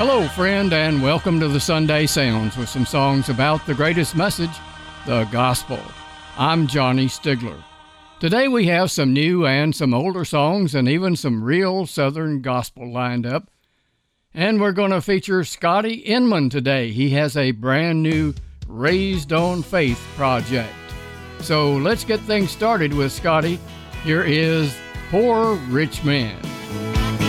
Hello, friend, and welcome to the Sunday Sounds with some songs about the greatest message, the gospel. I'm Johnny Stigler. Today we have some new and some older songs and even some real Southern gospel lined up. And we're going to feature Scotty Inman today. He has a brand new Raised on Faith project. So let's get things started with Scotty. Here is Poor Rich Man.